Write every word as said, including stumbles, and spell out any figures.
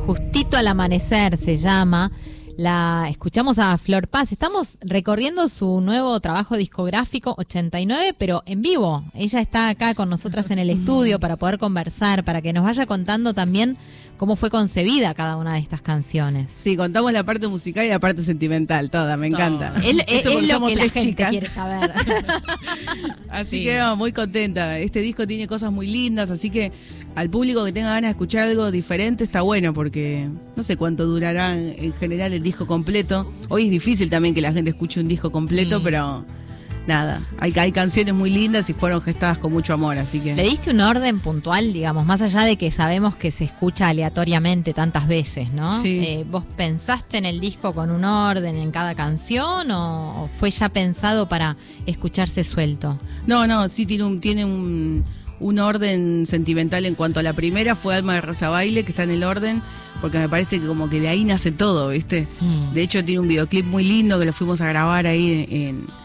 Justito al amanecer se llama. La escuchamos a Flor Paz. Estamos recorriendo su nuevo trabajo discográfico ochenta y nueve, pero en vivo. Ella está acá con nosotras en el estudio para poder conversar, para que nos vaya contando también cómo fue concebida cada una de estas canciones. Sí, contamos la parte musical y la parte sentimental, toda, me encanta. Es, es, es lo que la gente chicas. quiere saber. Así Sí. que no, muy contenta. Este disco tiene cosas muy lindas, así que al público que tenga ganas de escuchar algo diferente está bueno, porque no sé cuánto durará en, en general el disco completo. Hoy es difícil también que la gente escuche un disco completo, mm. pero nada, hay, hay canciones muy lindas y fueron gestadas con mucho amor, así que... ¿Le diste un orden puntual, digamos, más allá de que sabemos que se escucha aleatoriamente tantas veces, ¿no? Sí. Eh, ¿Vos pensaste en el disco con un orden en cada canción o, o fue ya pensado para escucharse suelto? No, no, sí tiene un... Tiene un un orden sentimental en cuanto a la primera, fue Alma de Rosa Baile, que está en el orden, porque me parece que como que de ahí nace todo, ¿viste? Mm. De hecho tiene un videoclip muy lindo que lo fuimos a grabar ahí en,